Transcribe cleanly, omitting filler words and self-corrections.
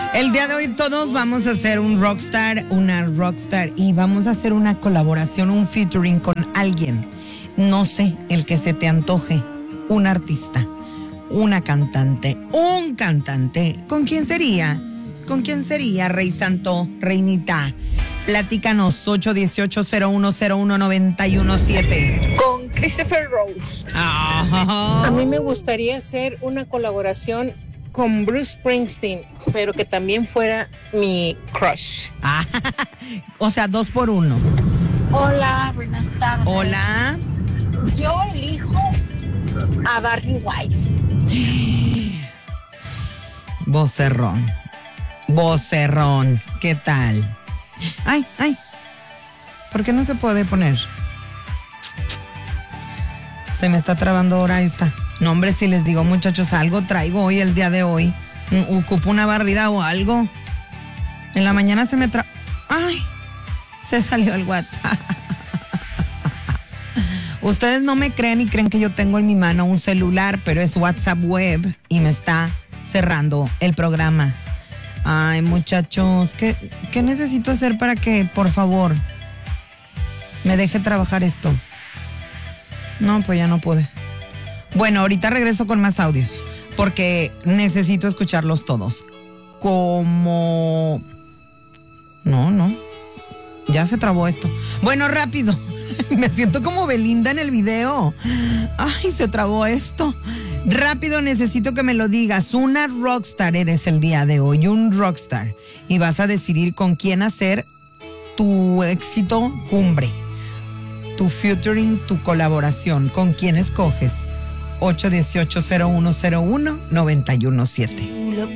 El día de hoy todos vamos a hacer un rockstar, una rockstar y vamos a hacer una colaboración, un featuring con alguien. No sé, el que se te antoje. Un artista, una cantante, un cantante. ¿Con quién sería? ¿Con quién sería, Rey Santo, Reinita? Platícanos, 818-0101-917. Con Christopher Rose. Oh. A mí me gustaría hacer una colaboración con Bruce Springsteen, pero que también fuera mi crush. Ah, o sea, 2 por 1. Hola, buenas tardes. Hola. Yo elijo a Barry White. Vocerrón. Vocerrón. ¿Qué tal? Ay, ay. ¿Por qué no se puede poner? Se me está trabando ahora esta. No, hombre, si les digo, muchachos, algo traigo hoy, el día de hoy. Ocupo una barrida o algo. En la mañana se me ¡ay! Se salió el WhatsApp. Ustedes no me creen y creen que yo tengo en mi mano un celular, pero es WhatsApp web y me está cerrando el programa. Ay, muchachos, ¿qué necesito hacer para que, por favor, me deje trabajar esto? No, pues ya no pude. Bueno, ahorita regreso con más audios, porque necesito escucharlos todos. Como... No, ya se trabó esto. Bueno, rápido. Me siento como Belinda en el video. Ay, se trabó esto. Rápido, necesito que me lo digas. Una rockstar eres el día de hoy, un rockstar. Y vas a decidir con quién hacer tu éxito cumbre. Tu featuring, tu colaboración. ¿Con quién escoges? 818-0101-917.